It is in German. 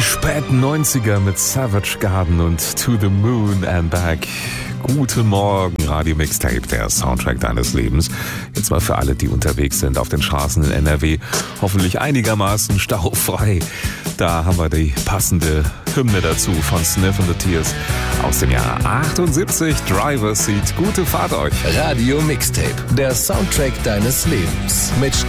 Die späten 90er mit Savage Garden und To the Moon and Back. Guten Morgen, Radio Mixtape, der Soundtrack deines Lebens. Jetzt mal für alle, die unterwegs sind auf den Straßen in NRW. Hoffentlich einigermaßen staufrei. Da haben wir die passende Hymne dazu von Sniff and the Tears aus dem Jahr 78. Driver's Seat. Gute Fahrt euch. Radio Mixtape, der Soundtrack deines Lebens. Mit